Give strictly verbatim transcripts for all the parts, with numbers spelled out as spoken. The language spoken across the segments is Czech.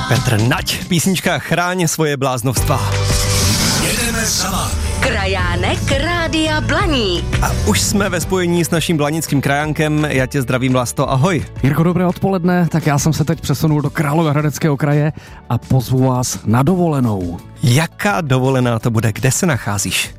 Petr Nať, písnička Chráň svoje bláznovstva. Jedeme za vámi. Krajánek Rádia Blaník. A už jsme ve spojení s naším blanickým krajánkem. Já tě zdravím, Vlasto, ahoj. Jirko, dobré odpoledne, tak já jsem se teď přesunul do Královéhradeckého kraje a pozvu vás na dovolenou. Jaká dovolená to bude? Kde se nacházíš?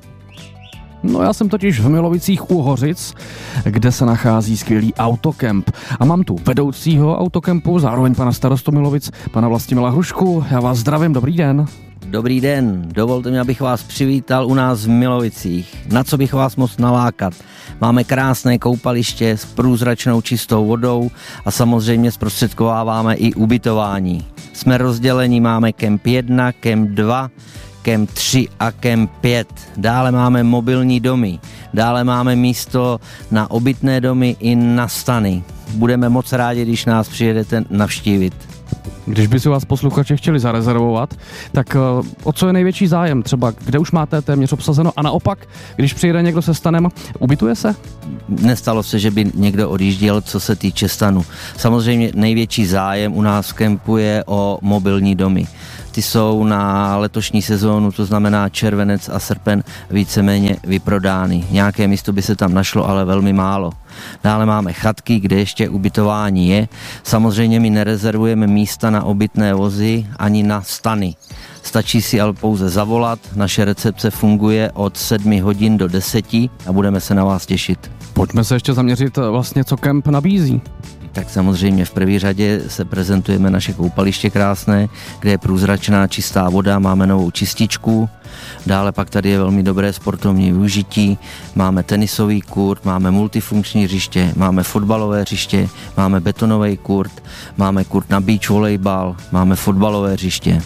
No já jsem totiž v Milovicích u Hořic, kde se nachází skvělý autokemp. A mám tu vedoucího autokempu, zároveň pana starostu Milovic, pana Vlastimila Hrušku. Já vás zdravím, dobrý den. Dobrý den, dovolte mi, abych vás přivítal u nás v Milovicích. Na co bych vás mohl nalákat? Máme krásné koupaliště s průzračnou čistou vodou a samozřejmě zprostředkováváme i ubytování. Jsme rozděleni, máme kemp jedna, kemp dva, kemp tři a kemp pět. Dále máme mobilní domy, dále máme místo na obytné domy i na stany. Budeme moc rádi, když nás přijedete navštívit. Když by si vás posluchači chtěli zarezervovat, tak o co je největší zájem? Třeba kde už máte téměř obsazeno a naopak, když přijede někdo se stanem, ubytuje se? Nestalo se, že by někdo odjížděl, co se týče stanu. Samozřejmě největší zájem u nás v kempu je o mobilní domy. Ty jsou na letošní sezónu, to znamená červenec a srpen, víceméně vyprodány. Nějaké místo by se tam našlo, ale velmi málo. Dále máme chatky, kde ještě ubytování je. Samozřejmě my nerezervujeme místa na obytné vozy ani na stany. Stačí si ale pouze zavolat, naše recepce funguje od sedmi hodin do deseti a budeme se na vás těšit. Pojďme se ještě zaměřit vlastně, co kemp nabízí. Tak samozřejmě v první řadě se prezentujeme naše koupaliště krásné, kde je průzračná čistá voda, máme novou čističku, dále pak tady je velmi dobré sportovní využití, máme tenisový kurt, máme multifunkční hřiště, máme fotbalové hřiště, máme betonový kurt, máme kurt na beach volejbal, máme fotbalové hřiště.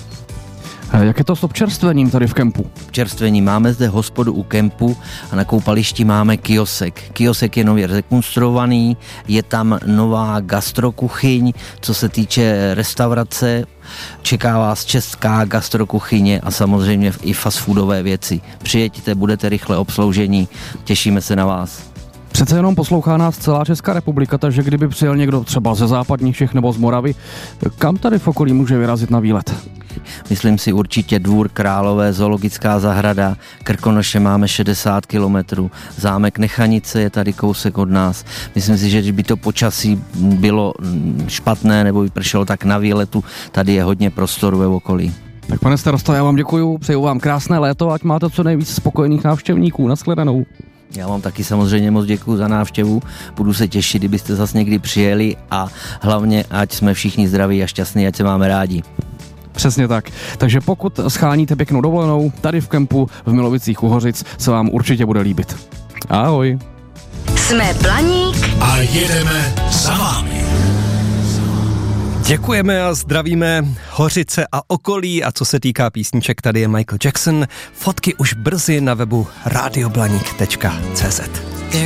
Jak je to s občerstvením tady v kempu? Občerstvení. Máme zde hospodu u kempu a na koupališti máme kiosek. Kiosek je nově rekonstruovaný, je tam nová gastrokuchyň, co se týče restaurace, čeká vás česká gastrokuchyně a samozřejmě i fast foodové věci. Přijeďte, budete rychle obsloužení, těšíme se na vás. Přece jenom poslouchá nás celá Česká republika, takže kdyby přijel někdo třeba ze západních Čech nebo z Moravy, kam tady v okolí může vyrazit na výlet? Myslím si určitě Dvůr Králové, zoologická zahrada, Krkonoše máme šedesát kilometrů, zámek Nechanice je tady kousek od nás. Myslím si, že když by to počasí bylo špatné nebo by pršelo, tak na výletu tady je hodně prostoru ve okolí. Tak pane starosto, já vám děkuju, přeju vám krásné léto, ať máte co nejvíc spokojených návštěvníků. Nashledanou. Já vám taky samozřejmě moc děkuju za návštěvu, budu se těšit, kdybyste zase někdy přijeli a hlavně, ať jsme všichni zdraví a šťastní, ať se máme rádi. Přesně tak. Takže pokud scháníte pěknou dovolenou, tady v kempu v Milovicích u Hořic se vám určitě bude líbit. Ahoj. Jsme Blaník A jedeme za vámi. Děkujeme a zdravíme Hořice a okolí a co se týká písniček, tady je Michael Jackson. Fotky už brzy na webu radioblaník tečka cé zet.